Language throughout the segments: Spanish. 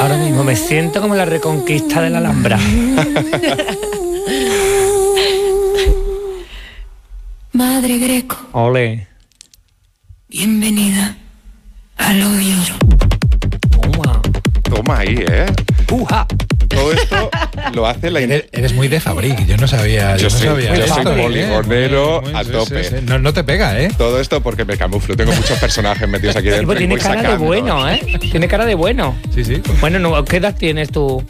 Ahora mismo me siento como la reconquista de la Alhambra. Madre Greco. Ole. Bienvenida al odio. Toma ahí, ¡Uja! Todo esto lo hace la... Eres muy de Fabric, yo no sabía. Yo soy esto, poligonero a tope. Sí. No te pega, ¿eh? Todo esto porque me camuflo. Tengo muchos personajes metidos aquí dentro. Pues tiene cara de bueno, ¿eh? Tiene cara de bueno. Sí. Bueno, no, ¿qué edad tienes tú?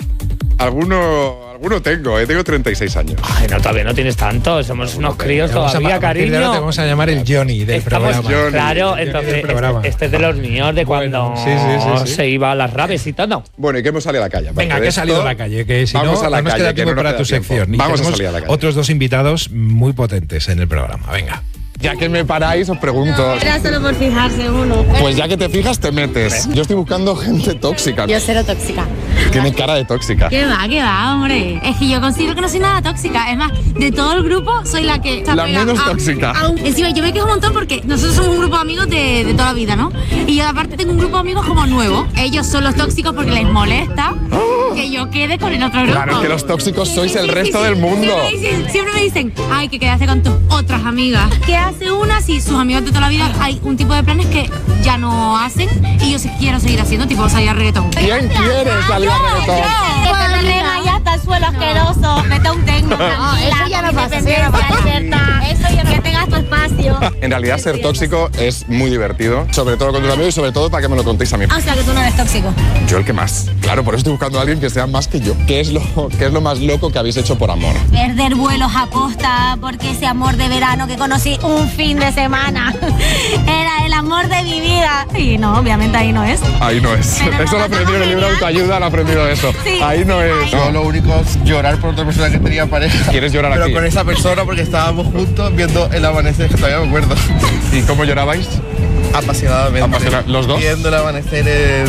Alguno tengo, tengo 36 años. Ay, no, todavía no tienes tanto. Somos unos críos todavía, cariño. Ahora te vamos a llamar el Johnny del programa. Johnny. Claro, entonces, este es de los míos, de cuando sí. se iba a las raves y todo. Bueno, ¿y qué hemos salido a la calle? Venga, que he salido a la calle, que si vamos no, a la no nos calle, queda que tiempo no nos para queda tu tiempo. sección. Y Vamos a tenemos salir a la calle. otros dos invitados muy potentes en el programa. Venga. Ya que me paráis, os pregunto. Era solo por fijarse uno. Pues ya que te fijas, te metes. Yo estoy buscando gente tóxica. Yo cero tóxica. Tiene cara de tóxica. ¿Qué va, hombre? Es que yo considero que no soy nada tóxica. Es más, de todo el grupo soy la que... La menos tóxica. Encima, yo me quejo un montón porque nosotros somos un grupo de amigos de toda la vida, ¿no? Y yo aparte tengo un grupo de amigos como nuevo. Ellos son los tóxicos porque les molesta que yo quede con el otro grupo. Claro, que los tóxicos sois el resto del mundo. Siempre me dicen, ay, que quedaste con tus otras amigas. ¿Qué hace una si sus amigos de toda la vida hay un tipo de planes que ya no hacen y yo sí quiero seguir haciendo, tipo salir a reggaetón? ¿Quién quiere salir a reggaetón? Que te perren allá hasta el suelo asqueroso, mete un tecno, eso ya no pasa, eso ya no. Que tengas tu espacio. En realidad, ser tóxico es muy divertido, sobre todo con tus amigos y sobre todo para que me lo contéis a mí. O sea, que tú no eres tóxico. Yo el que más. Claro, por eso estoy buscando a alguien que sea más que yo. ¿Qué es lo más loco que habéis hecho por amor? Perder vuelos a posta porque ese amor de verano que conocí un fin de semana era el amor de mi vida. Y no, obviamente ahí no es. Ahí no es. Pero Eso lo aprendí en el libro de autoayuda, lo he aprendido eso. Sí. Ahí no es. Yo lo único es llorar por otra persona que tenía pareja. ¿Quieres llorar Pero aquí? con esa persona porque estábamos juntos viendo el amanecer, que todavía me acuerdo. ¿Y cómo llorabais? Apasionadamente. ¿Los dos? Viendo el amanecer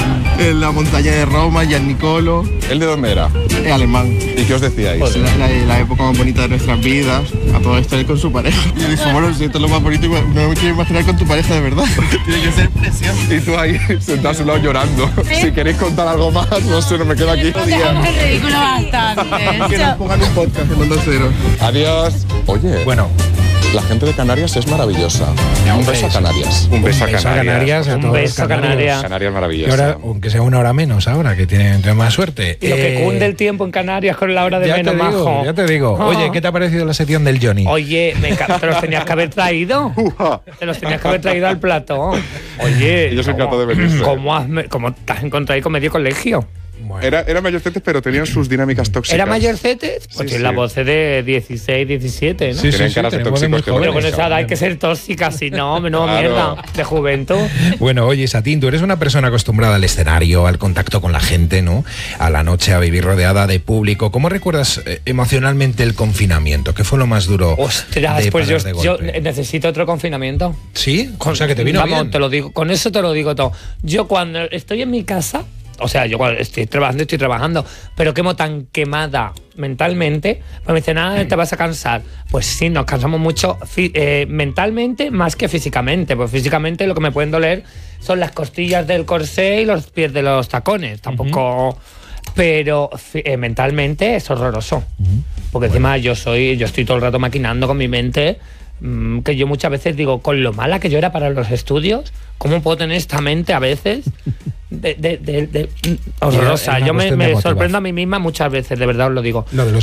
en la montaña de Roma, Gian Nicolo, ¿Él de dónde era? alemán. ¿Y qué os decíais? La época más bonita de nuestras vidas. A todo esto él con su pareja. Y yo dije, bueno, si esto es lo más bonito, no me quiero imaginar con tu pareja de verdad. Tiene que ser precioso. Y tú ahí sentado a su lado llorando. Si queréis contar algo más, no sé, no me quedo aquí. Es ridículo bastante. Que nos pongan un podcast en Onda Cero. Adiós. Oye, Bueno, la gente de Canarias es maravillosa. Un beso a Canarias. un beso a Canarias. A Un todos beso a Canarias. Canarias Y maravillosa. ahora, aunque sea una hora menos ahora, que tienen más suerte. Y lo que cunde el tiempo en Canarias con la hora de menos, majo. Ya te digo. Oye, ¿qué te ha parecido la sección del Johnny? Oye, te los tenías que haber traído. Te los tenías que haber traído al plató. Oye, Yo soy capaz de venirse. ¿Cómo te has encontrado ahí con medio colegio? Bueno, Era mayorcetes, pero tenían sus dinámicas tóxicas. ¿Era mayorcete? Pues Sí, tiene la sí. voz de 16, 17, ¿no? Sí, Tienen caras de tenemos tóxicos muy que Pero jóvenes. con esa edad hay que ser tóxica, si no, menuda Claro. mierda de juventud. Bueno, oye, Satín, tú eres una persona acostumbrada al escenario, al contacto con la gente, ¿no? A la noche, a vivir rodeada de público. ¿Cómo recuerdas emocionalmente el confinamiento? ¿Qué fue lo más duro? Ostras, de pues parar de yo golpe? necesito otro confinamiento. ¿Sí? O sea, que te vino Vamos, bien. te lo digo, con eso te lo digo todo. Yo cuando estoy en mi casa, o sea, yo cuando estoy trabajando, pero quemo tan quemada mentalmente, pues me dicen, te vas a cansar. Pues sí, nos cansamos mucho mentalmente más que físicamente. Pues físicamente lo que me pueden doler son las costillas del corsé y los pies de los tacones. Tampoco... Pero mentalmente es horroroso. Porque encima yo estoy todo el rato maquinando con mi mente, que yo muchas veces digo, con lo mala que yo era para los estudios, ¿cómo puedo tener esta mente a veces horrorosa? Era una Yo cuestión de me motivación. sorprendo a mí misma muchas veces, de verdad os lo digo. Lo de los